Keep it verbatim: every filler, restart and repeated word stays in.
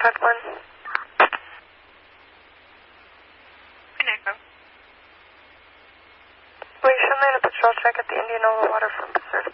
five one. Echo. Will you show me a patrol check at the Indianola waterfront surf